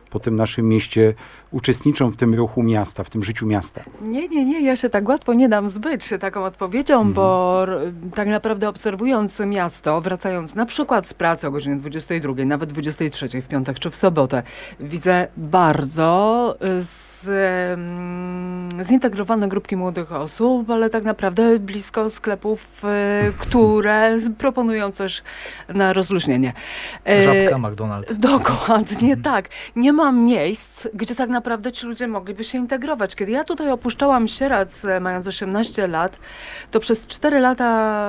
po tym naszym mieście uczestniczą w tym ruchu miasta, w tym życiu miasta? Nie, ja się tak łatwo nie dam zbyć taką odpowiedzią, bo tak naprawdę obserwując miasto, wracając na przykład z pracy o godzinie 22, nawet 23 w piątek czy w sobotę, widzę bardzo zintegrowane grupki młodych osób, ale tak naprawdę blisko sklepów, które proponują coś na rozluźnienie. Żabka, McDonald's. Dokładnie tak. Nie ma miejsc, gdzie tak naprawdę ci ludzie mogliby się integrować. Kiedy ja tutaj opuszczałam Sieradz, mając 18 lat, to przez 4 lata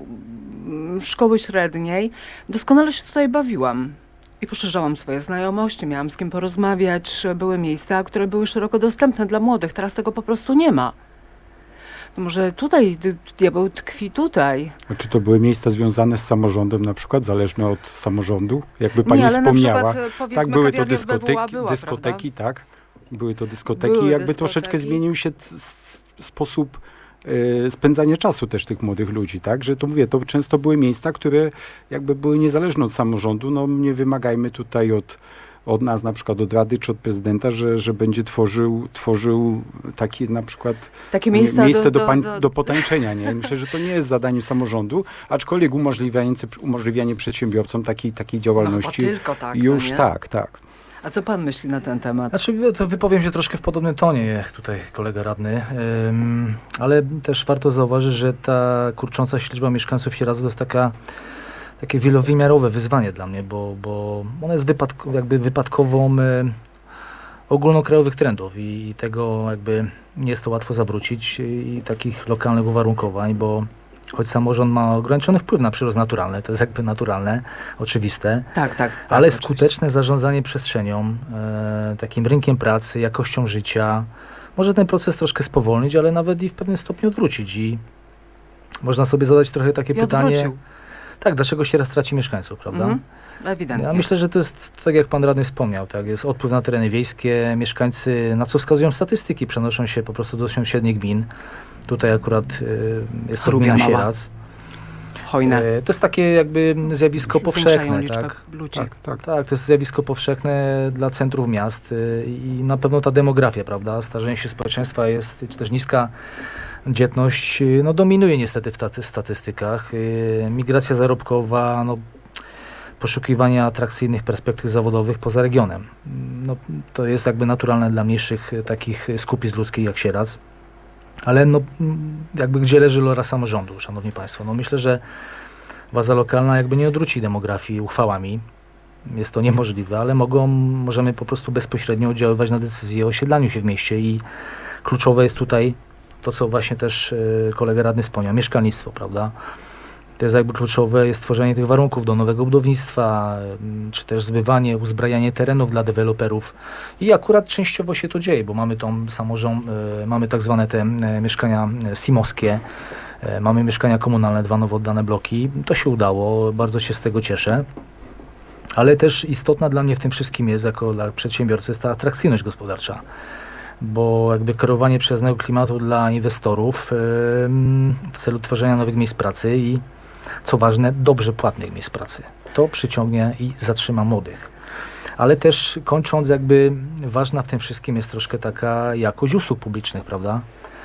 szkoły średniej doskonale się tutaj bawiłam. I poszerzałam swoje znajomości, miałam z kim porozmawiać. Były miejsca, które były szeroko dostępne dla młodych. Teraz tego po prostu nie ma. To może tutaj diabeł tkwi tutaj. A czy to były miejsca związane z samorządem, na przykład, zależne od samorządu? Jakby pani Nie, ale wspomniała. na przykład, powiedzmy, Tak, były to kawiarnia w BWA dyskoteki, tak? Były to dyskoteki. Były Jakby dyskoteki. troszeczkę zmienił się sposób spędzania czasu też tych młodych ludzi, tak? Że to mówię, to często były miejsca, które jakby były niezależne od samorządu. No nie wymagajmy tutaj od nas, na przykład od Rady czy od prezydenta, że będzie tworzył takie na przykład takie miejsce do potańczenia. Nie? Myślę, że to nie jest zadaniem samorządu, aczkolwiek umożliwianie przedsiębiorcom takiej działalności no, tylko tak, już no tak. A co pan myśli na ten temat? Znaczy, to wypowiem się troszkę w podobnym tonie, jak tutaj kolega radny, ale też warto zauważyć, że ta kurcząca się liczba mieszkańców Sieradza to jest takie wielowymiarowe wyzwanie dla mnie, bo ona jest wypadkową ogólnokrajowych trendów i tego jakby nie jest to łatwo zawrócić i takich lokalnych uwarunkowań, bo choć samorząd ma ograniczony wpływ na przyrost naturalny, to jest jakby naturalne, oczywiste, tak, ale oczywiście. skuteczne zarządzanie przestrzenią, takim rynkiem pracy, jakością życia, może ten proces troszkę spowolnić, ale nawet i w pewnym stopniu odwrócić i można sobie zadać trochę takie pytanie, odwrócił. tak, dlaczego Sieradz traci mieszkańców, prawda? Ewidentnie. Ja myślę, że to jest, tak jak pan radny wspomniał, tak, jest odpływ na tereny wiejskie, mieszkańcy, na co wskazują statystyki, przenoszą się po prostu do sąsiednich gmin. Tutaj akurat jest to gmina Sieradz. Hojne. To jest takie jakby zjawisko powszechne, ludzi. Tak. Tak, to jest zjawisko powszechne dla centrów miast i na pewno ta demografia, prawda, starzenie się społeczeństwa jest, czy też niska dzietność, no dominuje niestety w statystykach. Migracja zarobkowa, no poszukiwanie atrakcyjnych perspektyw zawodowych poza regionem. No, to jest jakby naturalne dla mniejszych takich skupisk ludzkich jak Sieradz. Ale no, jakby gdzie leży role samorządu, szanowni państwo? No myślę, że władza lokalna jakby nie odwróci demografii uchwałami. Jest to niemożliwe, ale możemy po prostu bezpośrednio oddziaływać na decyzję o osiedlaniu się w mieście i kluczowe jest tutaj to, co właśnie też kolega radny wspomniał, mieszkalnictwo, prawda? To jest jakby kluczowe, jest tworzenie tych warunków do nowego budownictwa, czy też zbywanie, uzbrajanie terenów dla deweloperów. I akurat częściowo się to dzieje, bo mamy tą samorząd, mamy tak zwane te mieszkania SIM-owskie, mamy mieszkania komunalne, 2 nowo oddane bloki. To się udało, bardzo się z tego cieszę. Ale też istotna dla mnie w tym wszystkim jest, jako dla przedsiębiorcy, jest ta atrakcyjność gospodarcza. Bo jakby kreowanie przyjaznego klimatu dla inwestorów w celu tworzenia nowych miejsc pracy i co ważne, dobrze płatnych miejsc pracy. To przyciągnie i zatrzyma młodych. Ale też kończąc, jakby ważna w tym wszystkim jest troszkę taka jakość usług publicznych, prawda?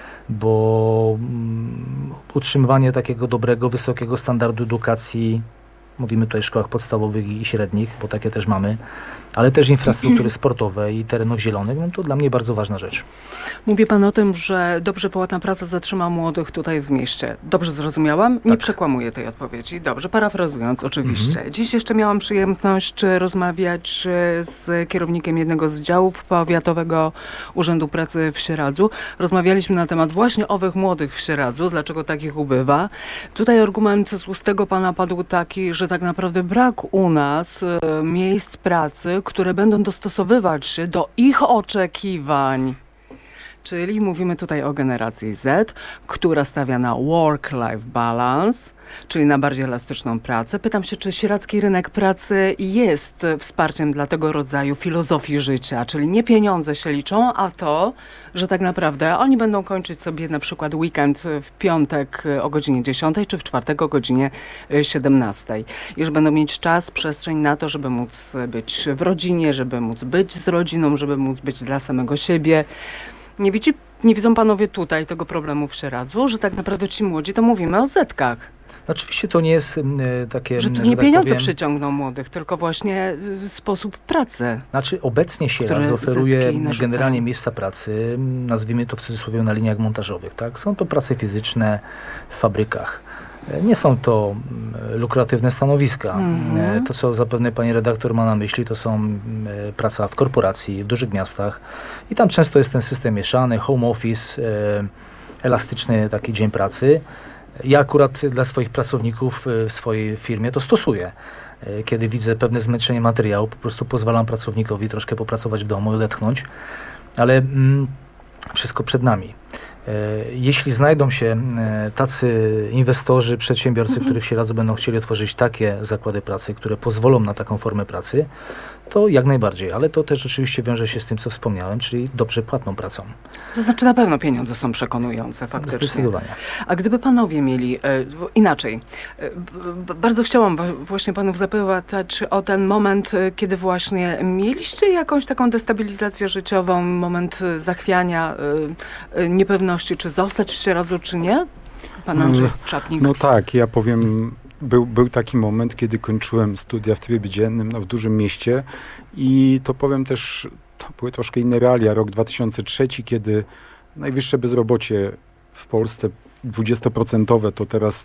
Bo utrzymywanie takiego dobrego, wysokiego standardu edukacji, mówimy tutaj o szkołach podstawowych i średnich, bo takie też mamy, ale też infrastruktury sportowej i terenów zielonych, no to dla mnie bardzo ważna rzecz. Mówi pan o tym, że dobrze płatna praca zatrzyma młodych tutaj w mieście. Dobrze zrozumiałam? Nie przekłamuję tej odpowiedzi. Dobrze, parafrazując oczywiście. Dziś jeszcze miałam przyjemność rozmawiać z kierownikiem jednego z działów Powiatowego Urzędu Pracy w Sieradzu. Rozmawialiśmy na temat właśnie owych młodych w Sieradzu, dlaczego takich ubywa. Tutaj argument z ust tego pana padł taki, że tak naprawdę brak u nas miejsc pracy, które będą dostosowywać się do ich oczekiwań. Czyli mówimy tutaj o generacji Z, która stawia na work-life balance, czyli na bardziej elastyczną pracę. Pytam się, czy sieradzki rynek pracy jest wsparciem dla tego rodzaju filozofii życia, czyli nie pieniądze się liczą, a to, że tak naprawdę oni będą kończyć sobie na przykład weekend w piątek o godzinie 10 czy w czwartek o godzinie 17. I że będą mieć czas, przestrzeń na to, żeby móc być w rodzinie, żeby móc być z rodziną, żeby móc być dla samego siebie. Nie widzą panowie tutaj tego problemu w Sieradzu, że tak naprawdę ci młodzi, to mówimy o zetkach. Oczywiście to nie jest takie... Że to nie pieniądze przyciągną młodych, tylko właśnie sposób pracy. Znaczy obecnie Sieradz które oferuje zetki narzucają. generalnie miejsca pracy, nazwijmy to w cudzysłowie na liniach montażowych. Tak? Są to prace fizyczne w fabrykach. Nie są to lukratywne stanowiska. To, co zapewne pani redaktor ma na myśli, to są praca w korporacji, w dużych miastach. I tam często jest ten system mieszany, home office, elastyczny taki dzień pracy. Ja akurat dla swoich pracowników w swojej firmie to stosuję. Kiedy widzę pewne zmęczenie materiału, po prostu pozwalam pracownikowi troszkę popracować w domu i odetchnąć. Ale wszystko przed nami. Jeśli znajdą się tacy inwestorzy, przedsiębiorcy, którzy w Sieradzu będą chcieli otworzyć takie zakłady pracy, które pozwolą na taką formę pracy, to jak najbardziej. Ale to też oczywiście wiąże się z tym, co wspomniałem, czyli dobrze płatną pracą. To znaczy na pewno pieniądze są przekonujące faktycznie. Zdecydowanie. A gdyby panowie mieli, inaczej, bardzo chciałam właśnie panów zapytać o ten moment, kiedy właśnie mieliście jakąś taką destabilizację życiową, moment zachwiania, niepewności, czy zostać w Sieradzu, czy nie? Pan Andrzej Czapnik. No tak, ja powiem, był taki moment, kiedy kończyłem studia w trybie dziennym w dużym mieście i to powiem też, to były troszkę inne realia. Rok 2003, kiedy najwyższe bezrobocie w Polsce 20%, to teraz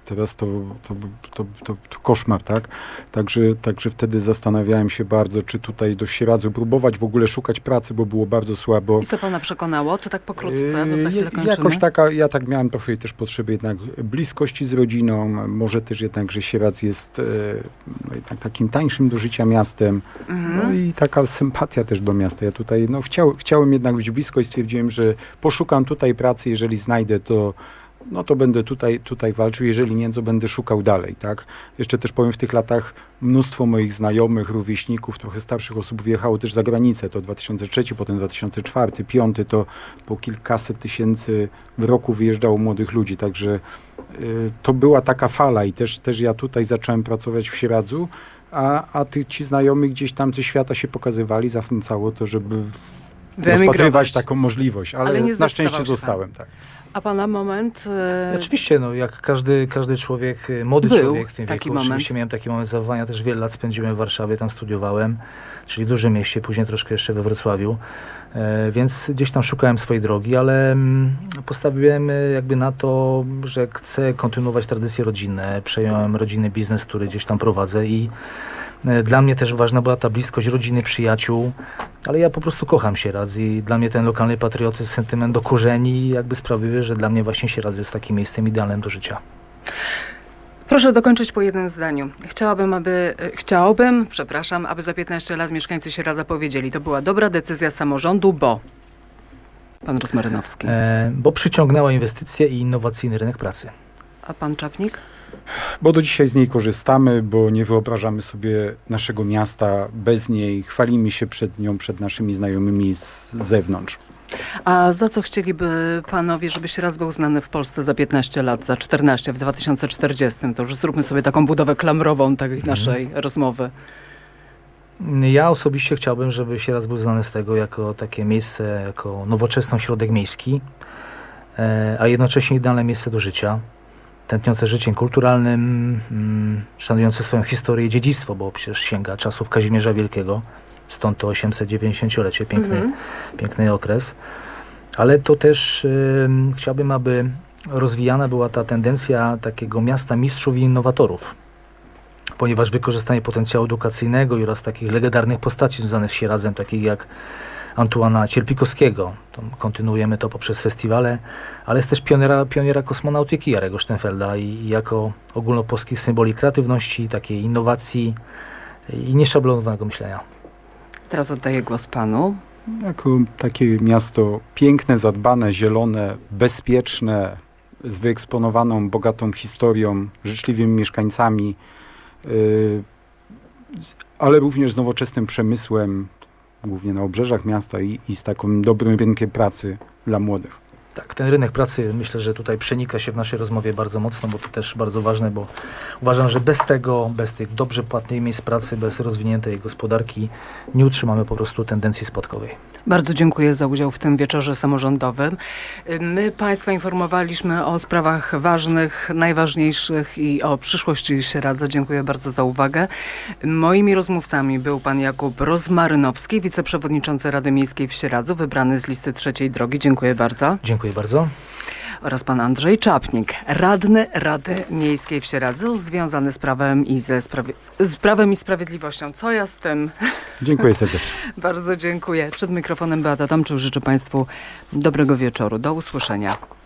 to koszmar, tak? Także wtedy zastanawiałem się bardzo, czy tutaj do Sieradzu próbować w ogóle szukać pracy, bo było bardzo słabo. I co pana przekonało? To tak pokrótce, bo za chwilę kończymy. Jakoś ja tak miałem trochę też potrzeby jednak bliskości z rodziną, może też jednak, że Sieradz jest jednak takim tańszym do życia miastem, no i taka sympatia też do miasta. Ja tutaj chciałem jednak być blisko i stwierdziłem, że poszukam tutaj pracy, jeżeli znajdę to, no to będę tutaj walczył, jeżeli nie, to będę szukał dalej, tak? Jeszcze też powiem, w tych latach mnóstwo moich znajomych, rówieśników, trochę starszych osób wyjechało też za granicę, to 2003, potem 2004, 2005, to po kilkaset tysięcy w roku wyjeżdżało młodych ludzi, także to była taka fala i też ja tutaj zacząłem pracować w Sieradzu, a ci znajomi gdzieś tam ze świata się pokazywali, zachęcało to, żeby rozpatrywać taką możliwość, ale na szczęście zostałem, tak. A pana moment? Oczywiście, jak każdy człowiek, młody człowiek w tym wieku, oczywiście miałem taki moment zawołania, też wiele lat spędziłem w Warszawie, tam studiowałem, czyli w dużym mieście, później troszkę jeszcze we Wrocławiu, więc gdzieś tam szukałem swojej drogi, ale postawiłem jakby na to, że chcę kontynuować tradycje rodzinne, przejąłem rodzinny biznes, który gdzieś tam prowadzę i dla mnie też ważna była ta bliskość rodziny, przyjaciół, ale ja po prostu kocham Sieradz i dla mnie ten lokalny patriotyzm, sentyment do korzeni jakby sprawiły, że dla mnie właśnie Sieradz jest takim miejscem idealnym do życia. Proszę dokończyć po jednym zdaniu. Chciałbym, aby za 15 lat mieszkańcy Sieradza powiedzieli, to była dobra decyzja samorządu, bo... Pan Rozmarynowski. Bo przyciągnęła inwestycje i innowacyjny rynek pracy. A pan Czapnik? Bo do dzisiaj z niej korzystamy, bo nie wyobrażamy sobie naszego miasta bez niej. Chwalimy się przed nią, przed naszymi znajomymi z zewnątrz. A za co chcieliby panowie, żeby Sieradz był znany w Polsce za 15 lat, za 14, w 2040? To już zróbmy sobie taką budowę klamrową tej naszej rozmowy. Ja osobiście chciałbym, żeby Sieradz był znany z tego jako takie miejsce, jako nowoczesny ośrodek miejski, a jednocześnie idealne miejsce do życia. Tętniące życiem kulturalnym, szanujące swoją historię i dziedzictwo, bo przecież sięga czasów Kazimierza Wielkiego, stąd to 890-lecie, piękny okres. Ale to też chciałbym, aby rozwijana była ta tendencja takiego miasta mistrzów i innowatorów, ponieważ wykorzystanie potencjału edukacyjnego oraz takich legendarnych postaci związanych z Sieradzem, takich jak Antuana Cierpikowskiego. To kontynuujemy to poprzez festiwale, ale jest też pioniera kosmonautyki Jarego Sztenfelda i jako ogólnopolskich symboli kreatywności, takiej innowacji i nieszablonowanego myślenia. Teraz oddaję głos panu. Jako takie miasto piękne, zadbane, zielone, bezpieczne, z wyeksponowaną, bogatą historią, życzliwymi mieszkańcami, ale również z nowoczesnym przemysłem, głównie na obrzeżach miasta i z takim dobrym rynkiem pracy dla młodych. Tak, ten rynek pracy myślę, że tutaj przenika się w naszej rozmowie bardzo mocno, bo to też bardzo ważne, bo uważam, że bez tego, bez tych dobrze płatnych miejsc pracy, bez rozwiniętej gospodarki nie utrzymamy po prostu tendencji spadkowej. Bardzo dziękuję za udział w tym wieczorze samorządowym. My Państwa informowaliśmy o sprawach ważnych, najważniejszych i o przyszłości Sieradza. Dziękuję bardzo za uwagę. Moimi rozmówcami był pan Jakub Rozmarynowski, wiceprzewodniczący Rady Miejskiej w Sieradzu, wybrany z listy Trzeciej Drogi. Dziękuję bardzo. Dziękuję bardzo. Oraz pan Andrzej Czapnik, radny Rady Miejskiej w Sieradzu, związany z prawem z Prawem i Sprawiedliwością. Co ja z tym? Dziękuję serdecznie. Bardzo dziękuję. Przed mikrofonem Beata Tomczyk. Życzę Państwu dobrego wieczoru. Do usłyszenia.